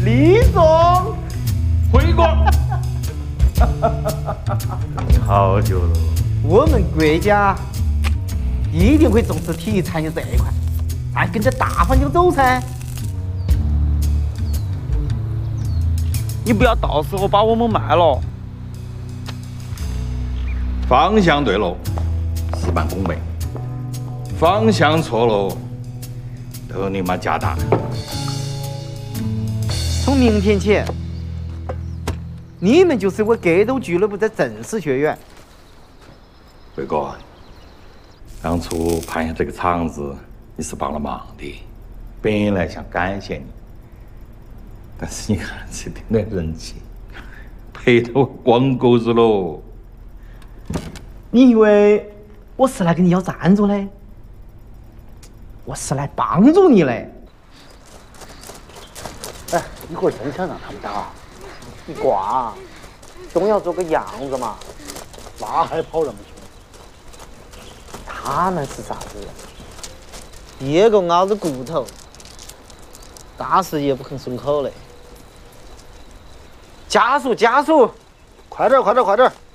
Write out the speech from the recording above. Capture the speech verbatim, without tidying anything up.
李总， 回国。好久了。 我们国家一定会重视体育产业这一块，哎，跟着大方向走噻。 你不要到时候把我们卖了。 方向对了，事半功倍；方向错了，都你妈加大。 从明天起，你们就是我格斗俱乐部的正式学员。 伟哥，当初盘下这个场子，你是帮了忙的，本来想感谢你，但是你看这点点人气，赔得我光狗日喽！ 你以为我是来跟你要赞助的？我是来帮助你的。哎，你可真想让他们打？你挂，总要做个样子嘛。 那还跑那么凶？ 他们是啥子？一个咬着骨头，打死也不肯松口的。加速，加速！ 快点，快点，快点！